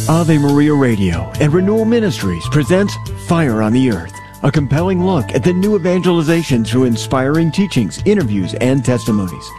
Ave Maria Radio and Renewal Ministries presents Fire on the Earth, a compelling look at the new evangelization through inspiring teachings, interviews, and testimonies.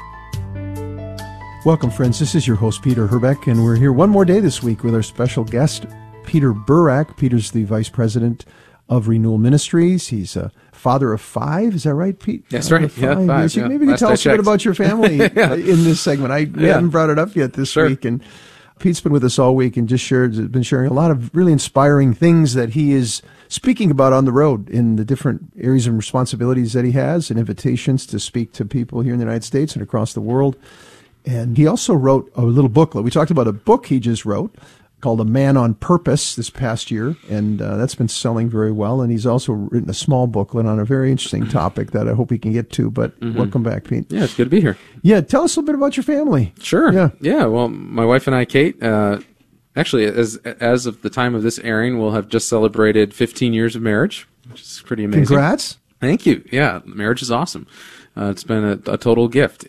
Welcome, friends. This is your host, Peter Herbeck, and we're here one more day this week with our special guest, Peter Burak. Peter's the Vice President of Renewal Ministries. He's a father of 5. Is that right, Pete? That's right. Yeah, 5. Yeah. Maybe you could tell us a bit about your family in this segment. We haven't brought it up yet this week, and Pete's been with us all week and been sharing a lot of really inspiring things that he is speaking about on the road in the different areas and responsibilities that he has and invitations to speak to people here in the United States and across the world. And he also wrote a little booklet. We talked about a book he just wrote called A Man on Purpose this past year, and that's been selling very well. And he's also written a small booklet on a very interesting topic that I hope we can get to. But welcome back, Pete. Yeah, it's good to be here. Yeah, tell us a little bit about your family. Sure. Yeah. Well, my wife and I, Kate, actually, as of the time of this airing, we'll have just celebrated 15 years of marriage, which is pretty amazing. Congrats. Thank you. Yeah, marriage is awesome. It's been a total gift,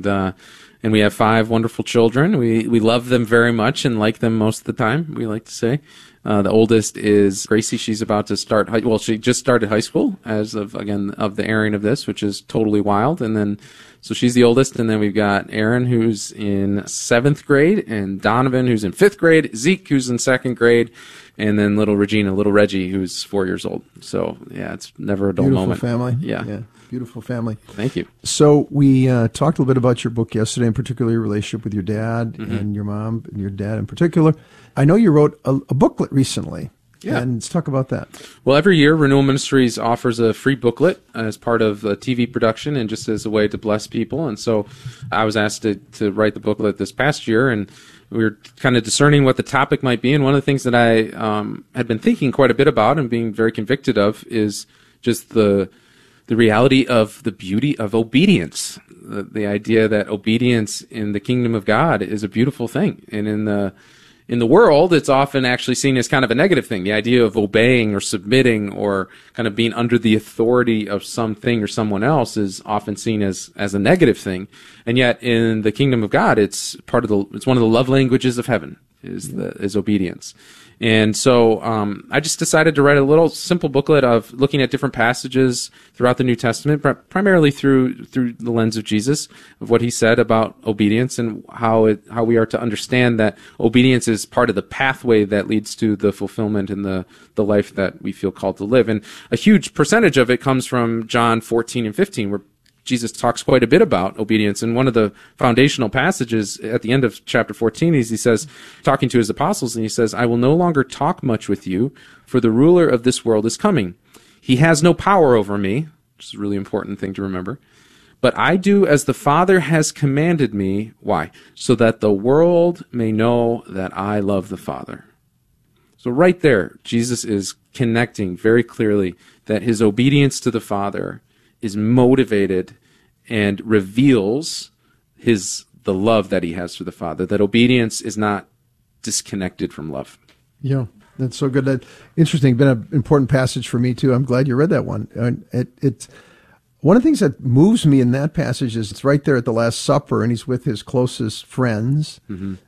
and we have 5 wonderful children. We love them very much and like them most of the time, we like to say. The oldest is Gracie. She's about to start she just started high school as of the airing of this, which is totally wild. And then, so she's the oldest. And then we've got Aaron, who's in 7th grade, and Donovan, who's in 5th grade, Zeke, who's in 2nd grade, and then little Reggie, who's 4 years old. So, yeah, it's never a dull moment. Beautiful family. Yeah. Beautiful family. Thank you. So we talked a little bit about your book yesterday, in particular your relationship with your dad and your mom, and your dad in particular. I know you wrote a booklet recently. Yeah. And let's talk about that. Well, every year, Renewal Ministries offers a free booklet as part of a TV production and just as a way to bless people. And so I was asked to write the booklet this past year, and we were kind of discerning what the topic might be. And one of the things that I had been thinking quite a bit about and being very convicted of is just the reality of the beauty of obedience, the idea that obedience in the kingdom of God is a beautiful thing. And in the world, it's often actually seen as kind of a negative thing. The idea of obeying or submitting or kind of being under the authority of something or someone else is often seen as a negative thing. And yet in the kingdom of God, it's one of the love languages of heaven is obedience. And so I just decided to write a little simple booklet of looking at different passages throughout the New Testament, primarily through the lens of Jesus, of what he said about obedience and how we are to understand that obedience is part of the pathway that leads to the fulfillment and the life that we feel called to live. And a huge percentage of it comes from John 14 and 15, where Jesus talks quite a bit about obedience. And one of the foundational passages at the end of chapter 14 is he says, talking to his apostles, and he says, "I will no longer talk much with you, for the ruler of this world is coming. He has no power over me," which is a really important thing to remember, "but I do as the Father has commanded me." Why? "So that the world may know that I love the Father." So right there, Jesus is connecting very clearly that his obedience to the Father is motivated and reveals the love that he has for the Father, that obedience is not disconnected from love. Yeah, that's so good. Interesting. Been an important passage for me, too. I'm glad you read that one. One of the things that moves me in that passage is it's right there at the Last Supper, and he's with his closest friends,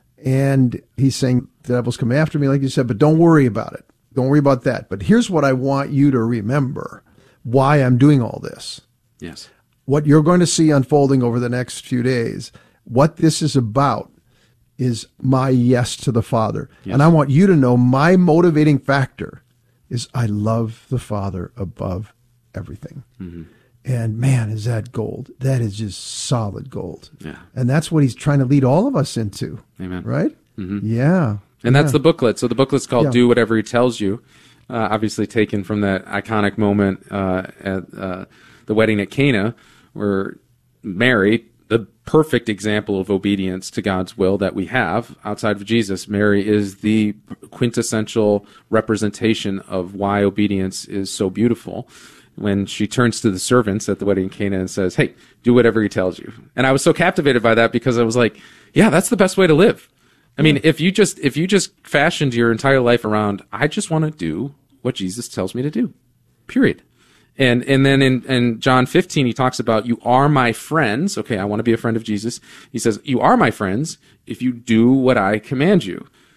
and he's saying, "The devil's come after me," like you said, but don't worry about it. Don't worry about that. But here's what I want you to remember. Why I'm doing all this. Yes. What you're going to see unfolding over the next few days, what this is about is my yes to the Father. Yes. And I want you to know my motivating factor is I love the Father above everything. And man, is that gold. That is just solid gold. Yeah. And that's what he's trying to lead all of us into. Amen. Right? Yeah. And that's the booklet. So the booklet's called Do Whatever He Tells You. Obviously taken from that iconic moment at the wedding at Cana, where Mary, the perfect example of obedience to God's will that we have outside of Jesus, Mary is the quintessential representation of why obedience is so beautiful. When she turns to the servants at the wedding at Cana and says, "Hey, do whatever he tells you." And I was so captivated by that because I was like, yeah, that's the best way to live. I mean, if you just fashioned your entire life around, I just want to do what Jesus tells me to do, period. And then in John 15, he talks about, "You are my friends." Okay, I want to be a friend of Jesus. He says, "You are my friends if you do what I command you."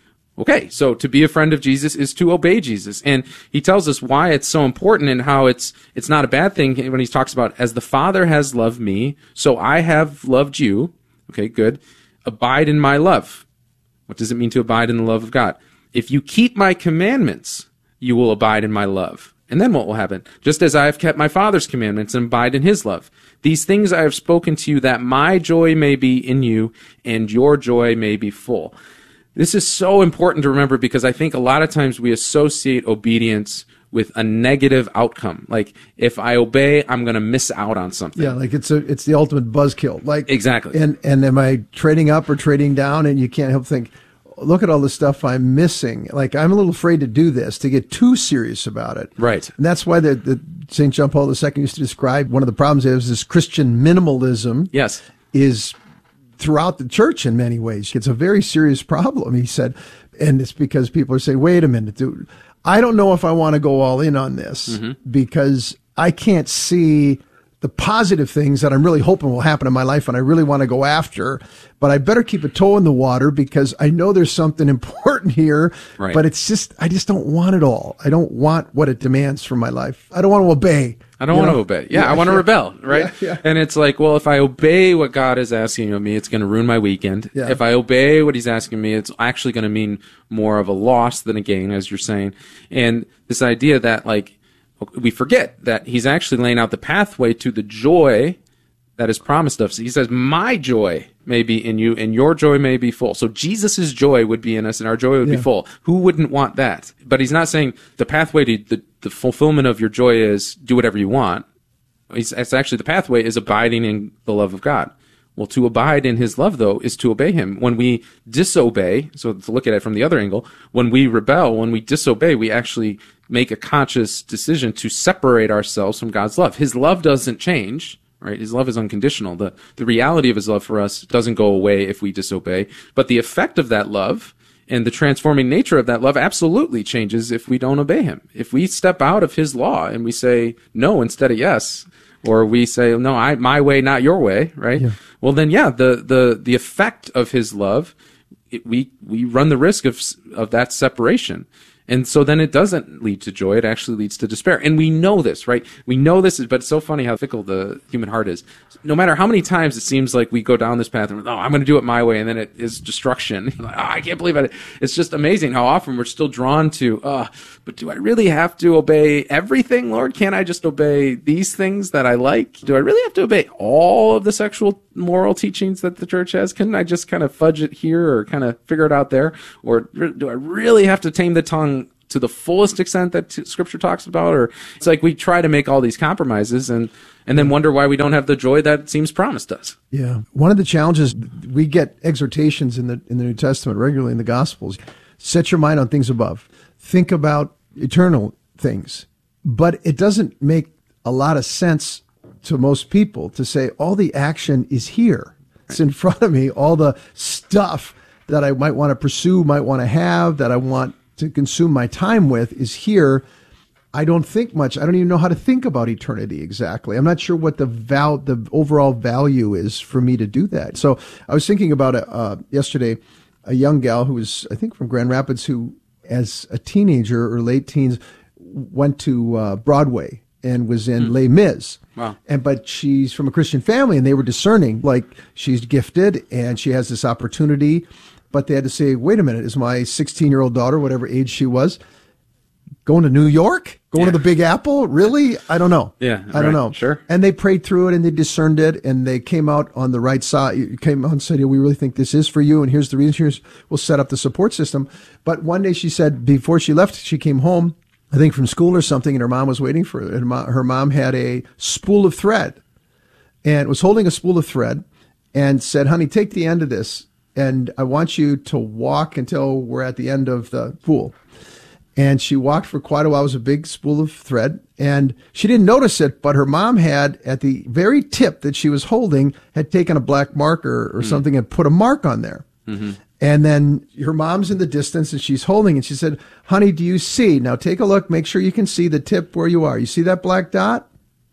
Okay, so to be a friend of Jesus is to obey Jesus. And he tells us why it's so important and how it's not a bad thing when he talks about, as the Father has loved me, so I have loved you. Okay, good. Abide in my love. What does it mean to abide in the love of God? If you keep my commandments, you will abide in my love. And then what will happen? Just as I have kept my Father's commandments and abide in his love. These things I have spoken to you, that my joy may be in you and your joy may be full. This is so important to remember, because I think a lot of times we associate obedience with a negative outcome. Like, if I obey, I'm going to miss out on something. Yeah, like it's the ultimate buzzkill. Like, exactly. And am I trading up or trading down? And you can't help think, look at all the stuff I'm missing. Like, I'm a little afraid to do this, to get too serious about it. Right. And that's why the St. John Paul II used to describe one of the problems is this Christian minimalism. Yes. Is throughout the church in many ways. It's a very serious problem, he said. And it's because people are saying, wait a minute, dude, I don't know if I want to go all in on this because I can't see the positive things that I'm really hoping will happen in my life and I really want to go after, but I better keep a toe in the water because I know there's something important here, right. But it's just, I just don't want it all. I don't want what it demands from my life. I don't want to obey. I don't want to obey. Yeah, I want to rebel, right? Yeah. And it's like, well, if I obey what God is asking of me, it's going to ruin my weekend. Yeah. If I obey what he's asking me, it's actually going to mean more of a loss than a gain, as you're saying. And this idea that, like, we forget that he's actually laying out the pathway to the joy that is promised us. He says, my joy may be in you and your joy may be full. So Jesus' joy would be in us and our joy would be full. Who wouldn't want that? But he's not saying the pathway to the fulfillment of your joy is do whatever you want. It's actually the pathway is abiding in the love of God. Well, to abide in his love, though, is to obey him. When we disobey, so to look at it from the other angle, when we rebel, when we disobey, we actually make a conscious decision to separate ourselves from God's love. His love doesn't change, right? His love is unconditional. The reality of his love for us doesn't go away if we disobey, but the effect of that love and the transforming nature of that love absolutely changes if we don't obey him. If we step out of his law and we say no instead of yes, or we say, no, my way, not your way, right? Yeah. Well, then, the effect of his love, we run the risk of that separation. And so then it doesn't lead to joy. It actually leads to despair. And we know this, right? We know this, but it's so funny how fickle the human heart is. No matter how many times it seems like we go down this path and, I'm going to do it my way, and then it is destruction. Like, I can't believe it. It's just amazing how often we're still drawn to, but do I really have to obey everything, Lord? Can't I just obey these things that I like? Do I really have to obey all of the sexual moral teachings that the church has? Couldn't I just kind of fudge it here or kind of figure it out there? Or do I really have to tame the tongue to the fullest extent that Scripture talks about? Or it's like we try to make all these compromises and then wonder why we don't have the joy that seems promised us. Yeah. One of the challenges, we get exhortations in the New Testament regularly in the Gospels. Set your mind on things above. Think about eternal things. But it doesn't make a lot of sense to most people to say all the action is here. It's in front of me, all the stuff that I might want to pursue, might want to have, that I want to consume my time with is here. I don't think much. I don't even know how to think about eternity exactly. I'm not sure what the overall value is for me to do that. So I was thinking about yesterday, a young gal who was, I think, from Grand Rapids, who as a teenager or late teens went to Broadway and was in Les Mis. Wow. But she's from a Christian family, and they were discerning, like, she's gifted and she has this opportunity. But they had to say, wait a minute, is my 16-year-old daughter, whatever age she was, going to New York? Going to the Big Apple? Really? I don't know. Yeah. I don't know. Sure. And they prayed through it and they discerned it and they came out on the right side. Came out and said, we really think this is for you. And here's the reason. We'll set up the support system. But one day she said, before she left, she came home, I think from school or something, and her mom was waiting for her. And her mom had a spool of thread and was holding a spool of thread and said, honey, take the end of this. And I want you to walk until we're at the end of the pool. And she walked for quite a while. It was a big spool of thread. And she didn't notice it, but her mom had, at the very tip that she was holding, had taken a black marker or something and put a mark on there. Mm-hmm. And then her mom's in the distance and she's holding it. She said, honey, do you see? Now take a look. Make sure you can see the tip where you are. You see that black dot?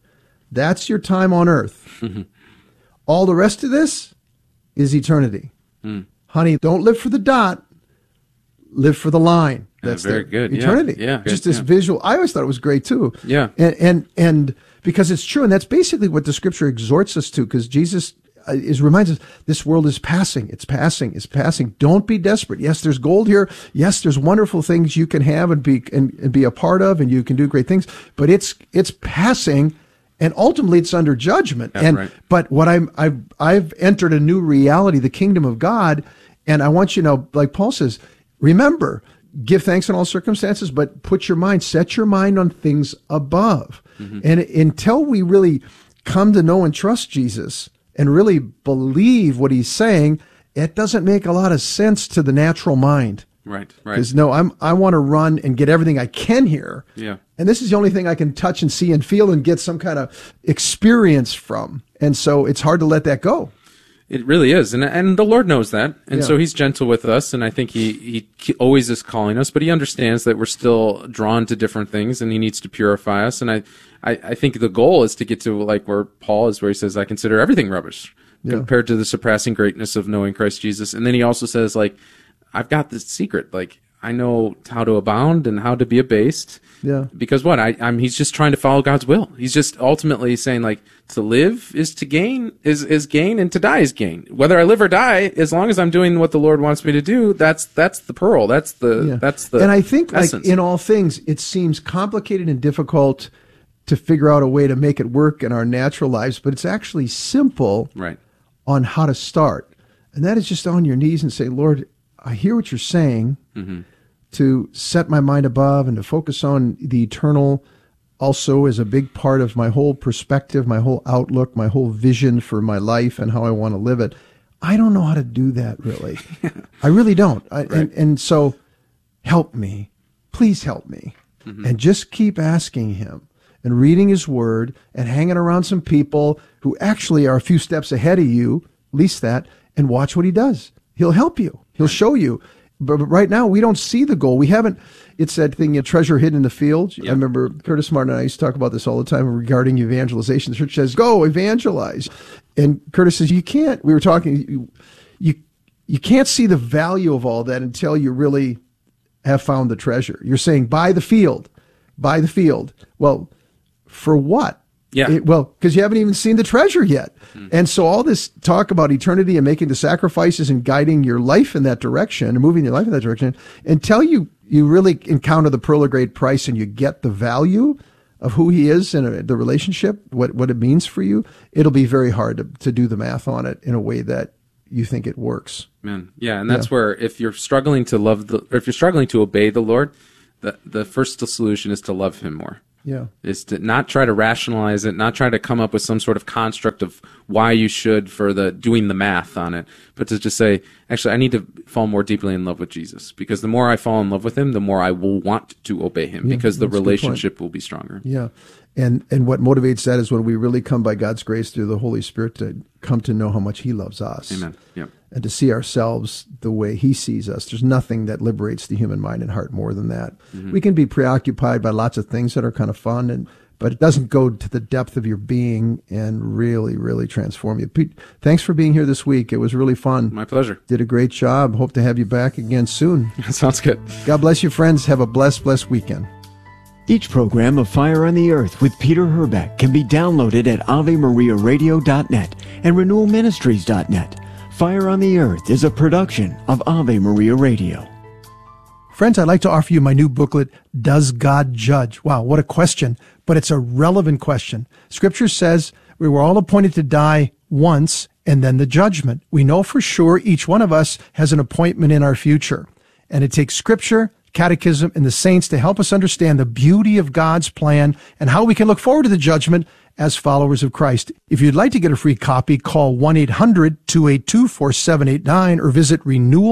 That's your time on earth. Mm-hmm. All the rest of this is eternity. Honey, don't live for the dot. live for the line. That's very good. Eternity. Yeah. Just this visual. I always thought it was great too. Yeah. And because it's true, and that's basically what the scripture exhorts us to, because Jesus reminds us, this world is passing. It's passing. It's passing. Don't be desperate. Yes, there's gold here. Yes, there's wonderful things you can have and be a part of, and you can do great things. But it's passing, and ultimately it's under judgment. That's right. But what I've entered a new reality, the kingdom of God, and I want you to know, like Paul says, remember, give thanks in all circumstances, but set your mind on things above. Mm-hmm. And until we really come to know and trust Jesus and really believe what he's saying, it doesn't make a lot of sense to the natural mind. Right. Because I want to run and get everything I can here. Yeah. And this is the only thing I can touch and see and feel and get some kind of experience from. And so it's hard to let that go. It really is, and the Lord knows that, and so He's gentle with us, and I think He always is calling us, but He understands that we're still drawn to different things, and He needs to purify us, and I think the goal is to get to like where Paul is, where he says, I consider everything rubbish compared to the surpassing greatness of knowing Christ Jesus, and then he also says, like, I've got this secret, like, I know how to abound and how to be abased. Yeah. Because what? He's just trying to follow God's will. He's just ultimately saying, like, to live is to gain, is gain, and to die is gain. Whether I live or die, as long as I'm doing what the Lord wants me to do, that's the pearl. That's the And I think, essence. like, in all things, it seems complicated and difficult to figure out a way to make it work in our natural lives, but it's actually simple on how to start. And that is just on your knees and say, Lord, I hear what you're saying, to set my mind above and to focus on the eternal also is a big part of my whole perspective, my whole outlook, my whole vision for my life and how I want to live it. I don't know how to do that, really. I really don't. And so help me. Please help me. And just keep asking him and reading his word and hanging around some people who actually are a few steps ahead of you, at least that, and watch what he does. He'll help you. He'll show you. But right now, we don't see the goal. We haven't, it's that thing, a treasure hidden in the field. Yep. I remember Curtis Martin and I used to talk about this all the time regarding evangelization. The church says, go evangelize. And Curtis says, you can't, we were talking, you can't see the value of all that until you really have found the treasure. You're saying, buy the field. Well, for what? Yeah. Because you haven't even seen the treasure yet. And so all this talk about eternity and making the sacrifices and guiding your life in that direction and moving your life in that direction, until you really encounter the pearl of great price and you get the value of who he is and the relationship, what it means for you, it'll be very hard to do the math on it in a way that you think it works. Man. Yeah. And that's where if you're struggling to if you're struggling to obey the Lord, the first solution is to love him more. Yeah. Is to not try to rationalize it, not try to come up with some sort of construct of why you should for doing the math on it, but to just say, actually, I need to fall more deeply in love with Jesus, because the more I fall in love with him, the more I will want to obey him, because the relationship will be stronger. Yeah. And what motivates that is when we really come by God's grace through the Holy Spirit to come to know how much he loves us. Amen. Yeah. And to see ourselves the way he sees us. There's nothing that liberates the human mind and heart more than that. We can be preoccupied by lots of things that are kind of fun, but it doesn't go to the depth of your being and really, really transform you. Pete, thanks for being here this week. It was really fun. My pleasure. Did a great job. Hope to have you back again soon. Sounds good. God bless you, friends. Have a blessed weekend. Each program of Fire on the Earth with Peter Herbeck can be downloaded at AveMariaRadio.net and RenewalMinistries.net. Fire on the Earth is a production of Ave Maria Radio. Friends, I'd like to offer you my new booklet, Does God Judge? Wow, what a question, but it's a relevant question. Scripture says we were all appointed to die once and then the judgment. We know for sure each one of us has an appointment in our future. And it takes Scripture, Catechism, and the saints to help us understand the beauty of God's plan and how we can look forward to the judgment as followers of Christ. If you'd like to get a free copy, call 1-800-282-4789 or visit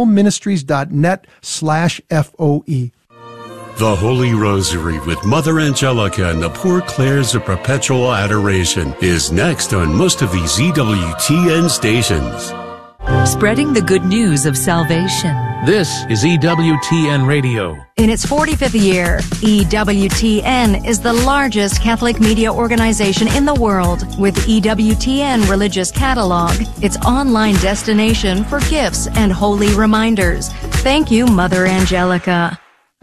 renewalministries.net/FOE. The Holy Rosary with Mother Angelica and the Poor Clares of Perpetual Adoration is next on most of these EWTN stations. Spreading the good news of salvation. This is EWTN Radio. In its 45th year, EWTN is the largest Catholic media organization in the world, with EWTN Religious Catalog, its online destination for gifts and holy reminders. Thank you, Mother Angelica.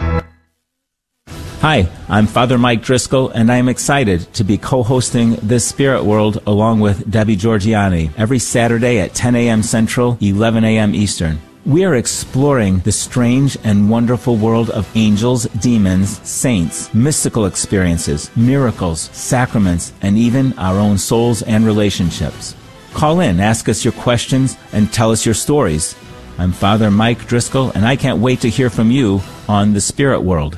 Hi, I'm Father Mike Driscoll, and I am excited to be co-hosting This Spirit World along with Debbie Georgiani every Saturday at 10 a.m. Central, 11 a.m. Eastern. We are exploring the strange and wonderful world of angels, demons, saints, mystical experiences, miracles, sacraments, and even our own souls and relationships. Call in, ask us your questions, and tell us your stories. I'm Father Mike Driscoll, and I can't wait to hear from you on The Spirit World.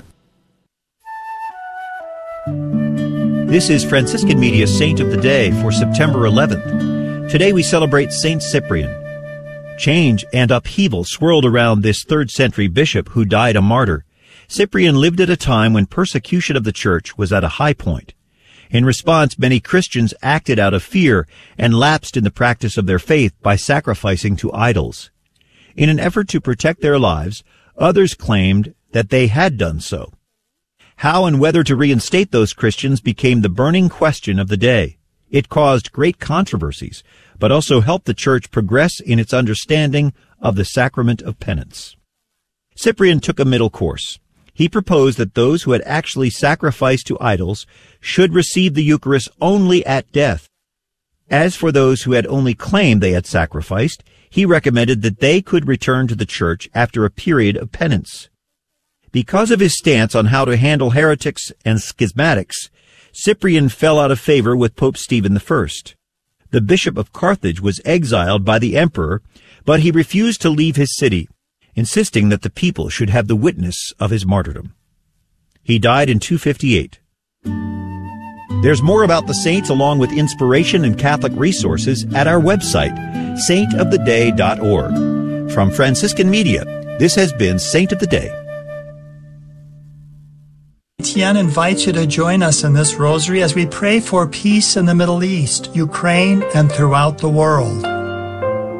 This is Franciscan Media's Saint of the Day for September 11th. Today we celebrate Saint Cyprian. Change and upheaval swirled around this 3rd century bishop who died a martyr. Cyprian lived at a time when persecution of the church was at a high point. In response, many Christians acted out of fear and lapsed in the practice of their faith by sacrificing to idols. In an effort to protect their lives, others claimed that they had done so. How and whether to reinstate those Christians became the burning question of the day. It caused great controversies, but also helped the Church progress in its understanding of the sacrament of penance. Cyprian took a middle course. He proposed that those who had actually sacrificed to idols should receive the Eucharist only at death. As for those who had only claimed they had sacrificed, he recommended that they could return to the Church after a period of penance. Because of his stance on how to handle heretics and schismatics, Cyprian fell out of favor with Pope Stephen I. The Bishop of Carthage was exiled by the emperor, but he refused to leave his city, insisting that the people should have the witness of his martyrdom. He died in 258. There's more about the saints along with inspiration and Catholic resources at our website, saintoftheday.org. From Franciscan Media, this has been Saint of the Day. Etienne invites you to join us in this rosary as we pray for peace in the Middle East, Ukraine, and throughout the world.